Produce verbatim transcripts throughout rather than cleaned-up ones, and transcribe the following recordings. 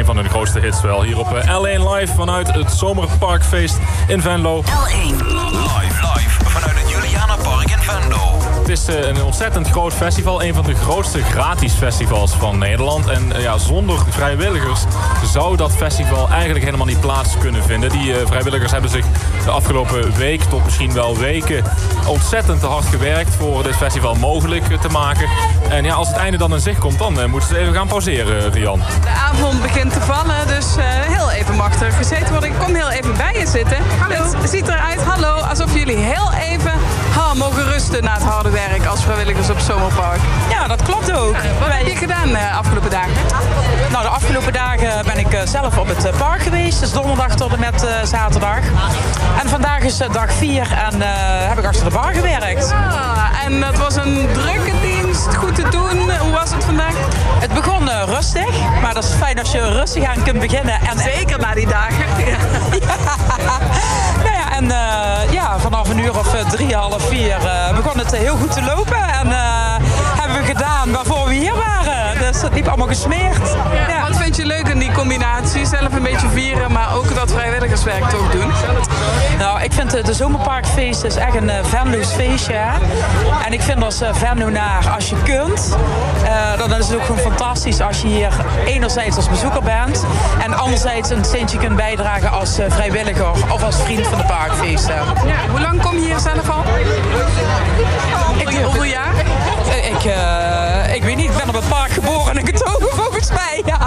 een van hun grootste hits wel. Hier op L één Live vanuit het Zomerparkfeest in Venlo. L één Live, live vanuit het Julianapark in Venlo. Het is uh, een ontzettend groot festival. Een van de grootste gratis festivals van Nederland. En uh, ja, zonder vrijwilligers zou dat festival eigenlijk helemaal niet plaats kunnen vinden. Die uh, vrijwilligers hebben zich de afgelopen week tot misschien wel weken ontzettend te hard gewerkt voor dit festival mogelijk uh, te maken. En ja, als het einde dan in zicht komt, dan uh, moeten ze even gaan pauzeren, Rian. De avond begint te vallen, dus uh, heel even mag er gezeten worden. Ik kom heel even bij je zitten. Hallo. Het ziet eruit, hallo, alsof jullie heel even ha, mogen rusten na het harde werk als vrijwilligers op Zomerpark. Ja, dat klopt ook. Ja, wat heb je gedaan de uh, afgelopen dagen? Nou, de afgelopen dagen ben ik uh, zelf op het uh, park geweest. Dus donderdag tot en met uh, zaterdag. En vandaag is uh, dag vier en uh, heb ik achter de bar gewerkt. Ja, en dat was een drukke dienst, goed te doen. Hoe was het vandaag? Het begon uh, rustig, maar dat is fijn als je rustig aan kunt beginnen. En zeker na die dagen. Ja. Nou ja, en uh, ja, vanaf een uur of uh, drie, half vier uh, begon het uh, heel goed te lopen. En uh, hebben we gedaan waarvoor we hier waren. Dus het liep allemaal gesmeerd. Ja, ja. Wat vind je leuk aan die combinatie? Zelf een beetje vieren, maar ook dat vrijwilligerswerk toch doen? Nou, ik vind uh, de Zomerparkfeest is echt een uh, Venlo's feestje. Hè? En ik vind als uh, Venlonaar, als je kunt, uh, dan is het ook gewoon fantastisch als je hier enerzijds als bezoeker bent en anderzijds een steentje kunt bijdragen als uh, vrijwilliger of als vriend van de parkfeesten. Ja, hoe lang kom je hier zelf al? Ik, hoeveel jaar? Uh, ik, uh, ik weet niet, ik ben op het park geboren en getogen volgens mij. Ja.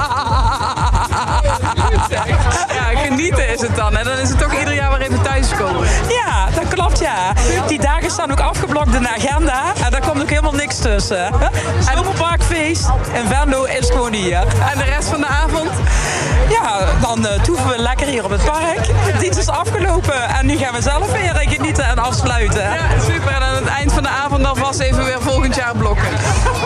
Ja, genieten is het dan. En dan is het toch ieder jaar weer even thuiskomen. Ja, dat klopt, ja. Die dagen staan ook afgeblokt in de agenda. En daar komt ook helemaal niks tussen. Zomerparkfeest en Venlo is gewoon hier. En de rest van de avond? Ja, dan uh, toeven we lekker hier op het park. De dienst is afgelopen en nu gaan we zelf weer genieten en afsluiten. Ja, super. En aan het eind van de avond alvast even weer volgend jaar blokken.